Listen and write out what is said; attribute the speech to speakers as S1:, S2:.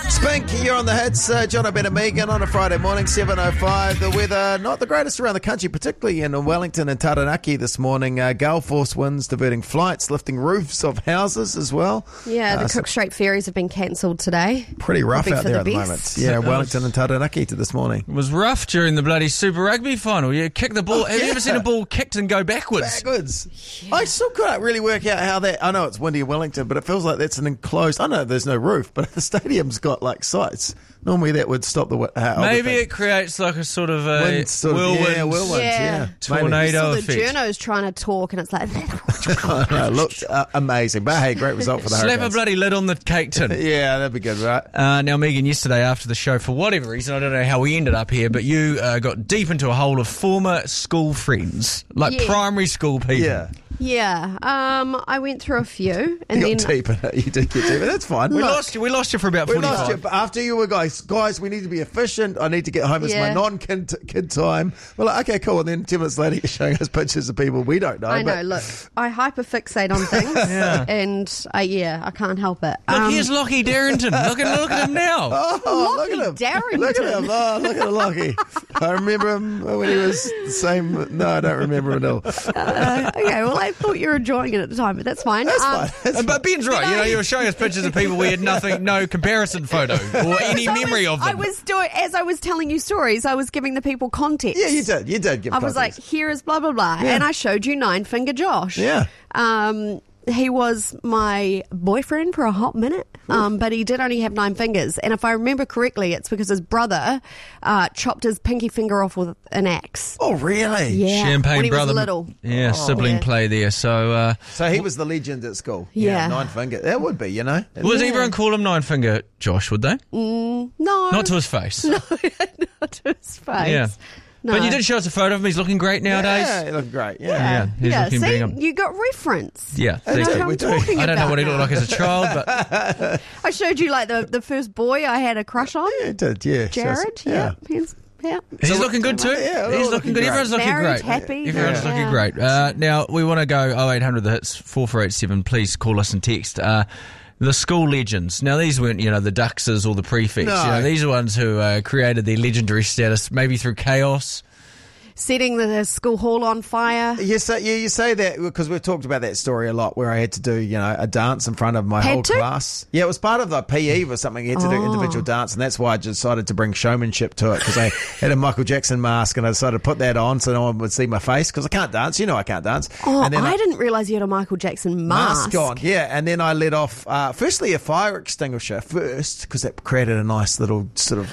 S1: Spink, you're on the hits. John O'Bennett Megan on a Friday morning, 7:05. The weather not the greatest around the country, particularly in Wellington and Taranaki this morning. Gale force winds diverting flights, lifting roofs of houses as well.
S2: Yeah, the Cook Strait ferries have been cancelled today.
S1: Pretty rough out there at the
S2: best.
S1: moment. Yeah, Wellington and Taranaki to this morning.
S3: It was rough during the bloody Super Rugby final. You kick the ball. Have you ever seen a ball kicked and go backwards?
S1: Yeah. I still can't really work out how that... I know it's windy in Wellington, but it feels like that's an enclosed... I know there's no roof, but the stadium's got like sites. Normally that would stop the...
S3: Maybe it creates like a sort of a whirlwind,
S1: yeah.
S3: Tornado
S2: the
S3: effect.
S2: journo's trying to talk and it's like...
S1: It looked amazing. But hey, great result for the
S3: Slap
S1: Hurricanes.
S3: a bloody lid on the cake tin.
S1: Yeah, that'd be good, right?
S3: Now, Megan, yesterday after the show, for whatever reason, I don't know how we ended up here, but you got deep into a hole of former school friends, like primary school people.
S1: Yeah.
S2: Yeah, I went through a few, and
S1: You
S2: then
S1: got deep in it. You did get deep in it. That's fine.
S3: We lost you for about 45.
S1: We lost you. But after you were guys, we need to be efficient. I need to get home. It's my non-kid time. We're like, okay, cool. And then 10 minutes later, you're showing us pictures of people we don't know.
S2: I know, look, I hyperfixate on things, and I can't help it.
S3: Look, here's Lockie Darrington. Look at him now.
S1: Oh, look at him.
S2: Darrington.
S1: Look at him. Oh, look at Lockie. I remember him when he was the same. No, I don't remember him at all.
S2: Okay, well, I thought you were enjoying it at the time, but that's fine.
S1: That's fine.
S3: But Ben's right. You were showing us pictures of people we had no comparison photo or any memory of them.
S2: As I was telling you stories, I was giving the people context.
S1: Yeah, you did. You did give
S2: I was like,
S1: context.
S2: here is blah, blah, blah.
S1: Yeah.
S2: And I showed you Nine Finger Josh.
S1: Yeah.
S2: He was my boyfriend for a hot minute, but he did only have 9 fingers. And if I remember correctly, it's because his brother chopped his pinky finger off with an axe.
S1: Oh, really?
S2: Yeah,
S3: Champagne
S2: when he
S3: brother.
S2: was little.
S3: Yeah, sibling play there. So
S1: he was the legend at school.
S2: Yeah.
S1: 9 finger. That would be,
S3: would everyone call him Nine Finger Josh, would they?
S2: No.
S3: Not to his face.
S2: No, not to his face.
S3: Yeah.
S2: No.
S3: But you did show us a photo of him. He's looking great nowadays.
S1: Yeah, he looked great. Yeah.
S3: He's looking
S2: See,
S3: big.
S2: you got reference.
S3: Yeah,
S2: I know
S3: thank
S2: what
S3: you.
S2: I'm
S1: We do.
S2: talking
S3: I don't know
S2: about
S3: what he looked
S2: now.
S3: like as a child, but
S2: I showed you like the first boy I had a crush on.
S1: Yeah, it did. Yeah.
S2: Jared.
S1: Yeah.
S3: he's looking good too.
S1: Yeah,
S3: he's
S1: all
S3: looking
S1: looking
S3: good.
S1: great.
S3: Everyone's looking
S2: Married,
S3: great.
S2: happy.
S3: Everyone's
S2: Yeah.
S3: looking great. Now, we want to go 0800 the hits 4487. Please call us and text. The school legends. Now, these weren't, the Duxers or the prefects.
S1: No.
S3: These are ones who created their legendary status, maybe through chaos.
S2: Setting the school hall on fire.
S1: You say that because we've talked about that story a lot where I had to do, a dance in front of my whole class. Yeah, it was part of the PE or something. You had to do individual dance, and that's why I decided to bring showmanship to it because I had a Michael Jackson mask and I decided to put that on so no one would see my face because I can't dance. I can't dance.
S2: Oh,
S1: and then
S2: I didn't realise you had a Michael Jackson mask.
S1: on, yeah. And then I let off, firstly, a fire extinguisher first because that created a nice little sort of